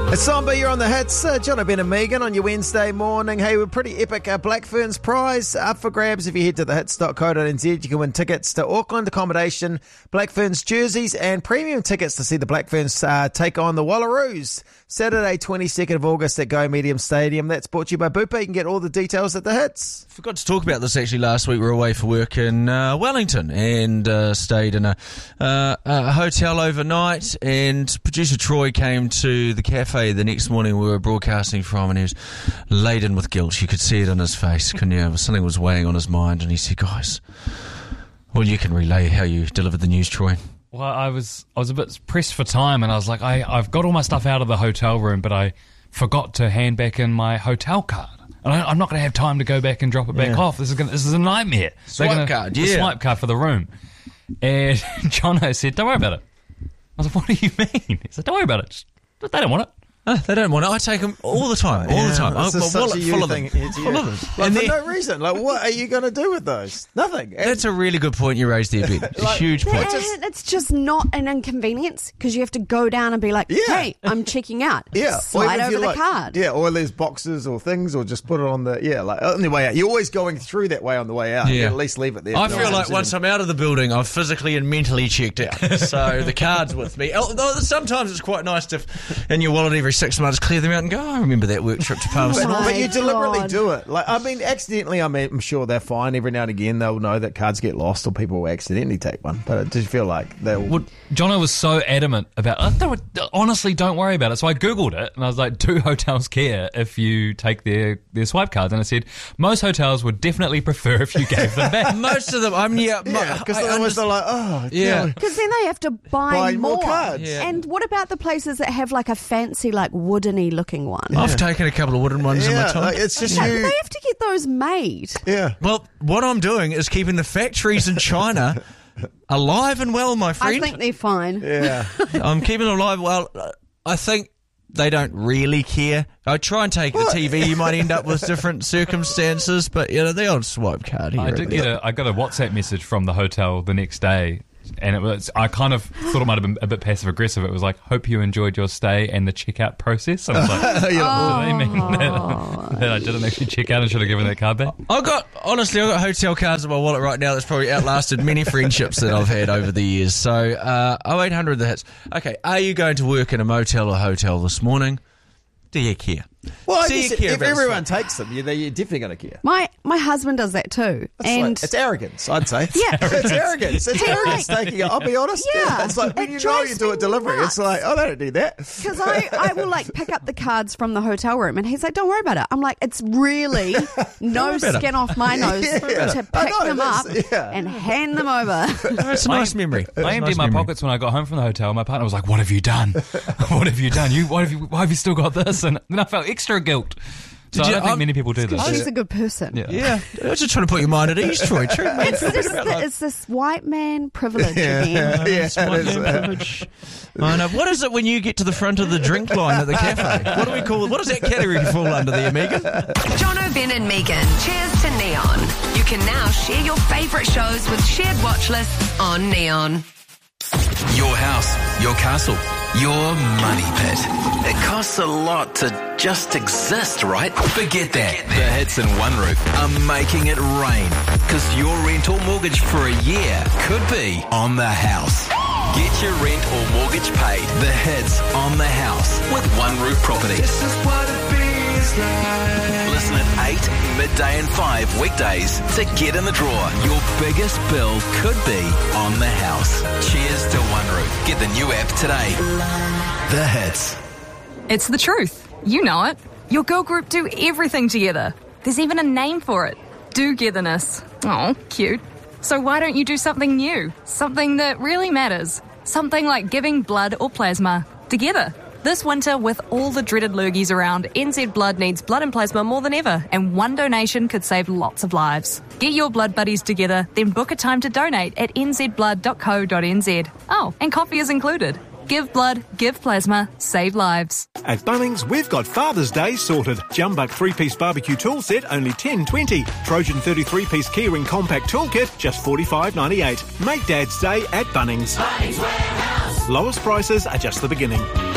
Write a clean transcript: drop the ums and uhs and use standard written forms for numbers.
It's Samba, you're on the hits. John Ben and Megan on your Wednesday morning. Hey, we're pretty epic. Black Ferns prize up for grabs. If you head to thehits.co.nz, you can win tickets to Auckland accommodation, Black Ferns jerseys, and premium tickets to see the Black Ferns take on the Wallaroos Saturday, 22nd of August at Go Medium Stadium. That's brought to you by Bupa. You can get all the details at the hits. Forgot to talk about this actually last week. We were away for work in Wellington and stayed in a hotel overnight, and producer Troy came to the cafe the next morning we were broadcasting from, and he was laden with guilt. You could see it on his face, couldn't you? Something was weighing on his mind, and he said, guys, well, you can relay how you delivered the news, Troy. Well, I was a bit pressed for time, and I was like, I've got all my stuff out of the hotel room, but I forgot to hand back in my hotel card. And I'm not going to have time to go back and drop it back off. This is a nightmare. Swipe card, the swipe card for the room. And Jono said, don't worry about it. I was like, what do you mean? He said, don't worry about it. They don't want it. They don't want it. I take them all the time. It's I've got a wallet full of them. Full of them. Like, for no reason. Like, what are you going to do with those? Nothing. That's a really good point you raised there, Ben. A huge point. It's just not an inconvenience because you have to go down and be like, hey, I'm checking out. Slide over the card. Yeah, or there's boxes or things, or just put it on the, on the way out. You're always going through that way on the way out. You at least leave it there. I feel like once I'm out of the building, I've physically and mentally checked out. So the card's with me. Although sometimes it's quite nice to, in your wallet every 6 months, clear them out and go, I remember that work trip to Palmerston. But you deliberately do it. Like, I mean, accidentally, I'm sure they're fine. Every now and again, they'll know that cards get lost or people will accidentally take one. But it does feel like they'll... Well, Jono was so adamant about honestly, don't worry about it. So I Googled it, and I was like, do hotels care if you take their swipe cards? And it said, most hotels would definitely prefer if you gave them back. Most of them, because they're like, because then they have to buy more cards. Yeah. And what about the places that have like a fancy, like woodeny looking one? I've taken a couple of wooden ones in my time. Like, it's just they have to get those made. Yeah. Well, what I'm doing is keeping the factories in China alive and well, my friend. I think they're fine. Yeah. I'm keeping them alive. Well, I think they don't really care. I try and take the TV. You might end up with different circumstances, but the old swipe card here. I got a WhatsApp message from the hotel the next day, and it was, I kind of thought it might have been a bit passive aggressive. It was like, hope you enjoyed your stay and the checkout process. I was like, do they mean that I didn't actually check out and should have given that card back? I've got hotel cards in my wallet right now that's probably outlasted many friendships that I've had over the years. So 0800 the hits. Okay, are you going to work in a motel or hotel this morning? Do you care? Well, I guess if everyone takes them, you're definitely going to care. My husband does that too. It's arrogance, I'd say. Yeah. It's arrogance. It's arrogance taking it. I'll be honest. Yeah. It's like when you do it delivery, it's like, they don't do that. Because I will like pick up the cards from the hotel room and he's like, don't worry about it. I'm like, it's really no skin off my nose to pick them up and hand them over. It's a nice memory. I emptied my pockets when I got home from the hotel. My partner was like, what have you done? What have you done? Why have you still got this? And then I felt extra guilt. So I don't think many people do this. She's a good person. Yeah. I was just trying to put your mind at ease, Troy. It's this white man privilege again. White man privilege. I know. What is it when you get to the front of the drink line at the cafe? What do we call it? What does that category fall under there, Megan? Jono, Ben and Megan. Cheers to Neon. You can now share your favourite shows with shared watch lists on Neon. Your house, your castle, your money pit. It costs a lot to just exist, right? Forget that. The Hits and One Roof are making it rain, because your rent or mortgage for a year could be on the house. Get your rent or mortgage paid. The Hits on the house with One Roof Property. This is what it feels like. Listen at 8, midday and 5 weekdays to get in the draw. Your biggest bill could be on the house. Cheers to One Roof. Get the new app today. The Hits. It's the truth. You know it. Your girl group do everything together. There's even a name for it. Do-getherness. Oh, cute. So why don't you do something new? Something that really matters. Something like giving blood or plasma together. This winter, with all the dreaded lurgies around, NZ Blood needs blood and plasma more than ever, and one donation could save lots of lives. Get your blood buddies together, then book a time to donate at nzblood.co.nz. Oh, and coffee is included. Give blood, give plasma, save lives. At Bunnings, we've got Father's Day sorted. Jumbuck 3-piece barbecue tool set, only $10.20. Trojan 33-piece keyring compact toolkit, just $45.98. Make Dad's Day at Bunnings. Bunnings Warehouse. Lowest prices are just the beginning.